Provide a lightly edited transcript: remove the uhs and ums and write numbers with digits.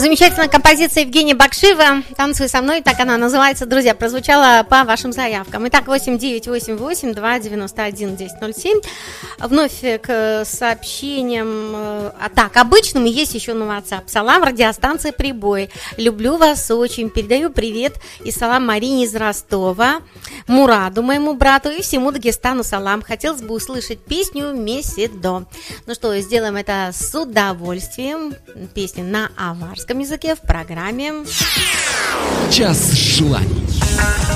Замечательная композиция Евгения Бакшиева «Танцуй со мной», так она называется, друзья, прозвучала по вашим заявкам. Итак, 8988-291-1007. Вновь к сообщениям. Так, обычным есть еще на WhatsApp. Салам, радиостанция «Прибой». Люблю вас очень. Передаю привет и салам Марине из Ростова, Мураду, моему брату, и всему Дагестану салам. Хотелось бы услышать песню «Меседо». Ну что, сделаем это с удовольствием. Песня на аварском языке в программе «Час желаний».